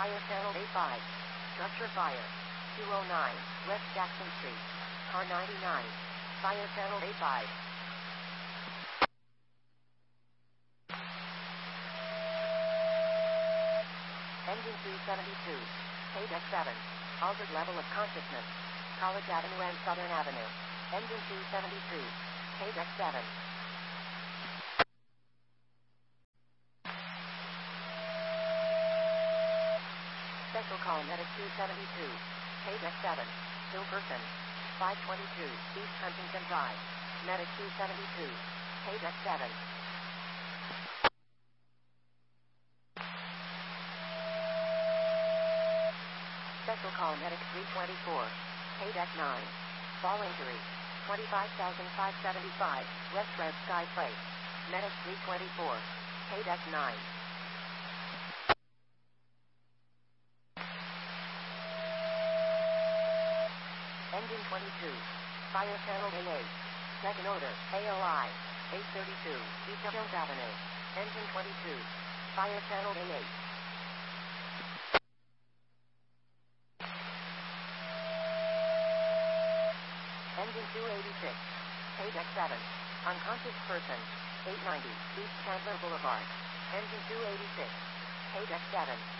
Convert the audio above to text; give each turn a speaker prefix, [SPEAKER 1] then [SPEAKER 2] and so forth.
[SPEAKER 1] Fire channel A5. Structure fire. 209, West Jackson Street. Car 99. Fire channel A5. Engine 272. K-Deck 7. Altered level of consciousness. College Avenue and Southern Avenue. Engine 272. K-Deck 7. Special call Medic 272. K-Deck 7. Still person. 522 East Huntington Drive. Medic 272. K-Deck 7. Special call Medic 324. K-Deck 9. Fall injury. 25,575 West Red Sky Place. Medic 324. K-Deck 9. Engine 22. Fire channel A8. Second order. AOI. 832 East Jones Avenue. Engine 22. Fire channel A8. Engine 286. K-Deck 7. Unconscious person. 890 East Chandler Boulevard. Engine 286. K-Deck 7.